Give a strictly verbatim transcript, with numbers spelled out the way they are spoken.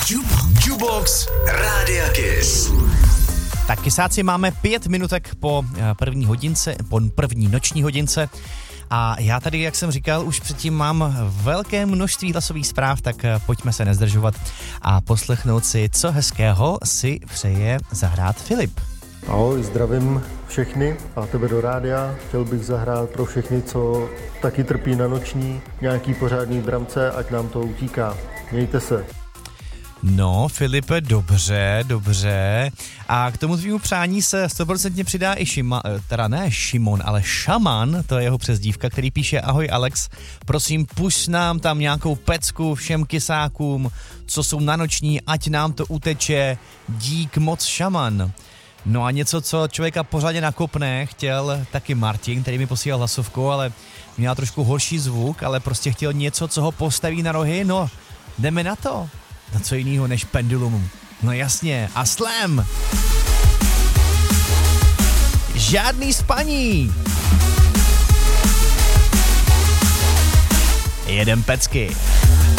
Jukebox Rádia Kiss. Tak kysáci, máme pět minutek po první hodince, po první noční hodince a já tady, jak jsem říkal, už předtím mám velké množství hlasových zpráv, tak pojďme se nezdržovat a poslechnout si, co hezkého si přeje zahrát Filip. Ahoj, zdravím všechny a tebe do rádia. Chtěl bych zahrát pro všechny, co taky trpí na noční, nějaký pořádný dramce, ať nám to utíká. Mějte se. No, Filipe, dobře, dobře. A k tomu tvýmu přání se stoprocentně přidá i Šima, teda ne Šimon, ale Šaman, to je jeho přezdívka, který píše: ahoj Alex, prosím pušť nám tam nějakou pecku všem kysákům, co jsou na noční, ať nám to uteče, dík moc Šaman. No a něco, co člověka pořádně nakopne, chtěl taky Martin, který mi posílal hlasovku, ale měl trošku horší zvuk, ale prostě chtěl něco, co ho postaví na nohy, no jdeme na to. Na co jinýho než Pendulum. No jasně, a Slam. Žádný spaní. Jedem pecky.